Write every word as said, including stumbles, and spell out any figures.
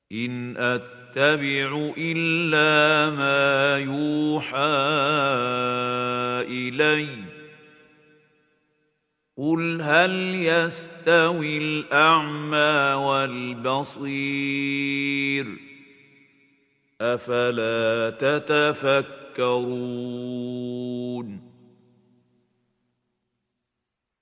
إن أتبع إلا ما يوحى إلي قل هل يستوي الأعمى والبصير أفلا تتفكرون